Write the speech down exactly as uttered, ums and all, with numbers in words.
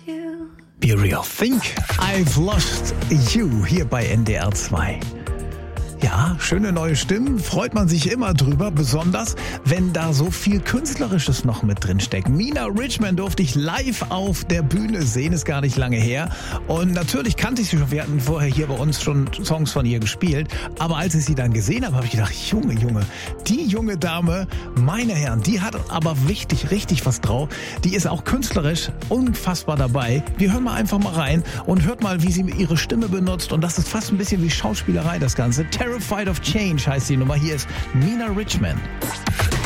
Be Real. Think I've Lost You hier bei N D R zwei. Ja, schöne neue Stimmen, freut man sich immer drüber, besonders wenn da so viel Künstlerisches noch mit drin steckt. Mina Richman durfte ich live auf der Bühne sehen, ist gar nicht lange her. Und natürlich kannte ich sie schon, wir hatten vorher hier bei uns schon Songs von ihr gespielt. Aber als ich sie dann gesehen habe, habe ich gedacht, Junge, Junge, die junge Dame, meine Herren, die hat aber richtig, richtig was drauf. Die ist auch künstlerisch unfassbar dabei. Wir hören mal einfach mal rein und hört mal, wie sie ihre Stimme benutzt. Und das ist fast ein bisschen wie Schauspielerei, das Ganze. Terrified of Change heißt die Nummer. Hier ist Mina Richman.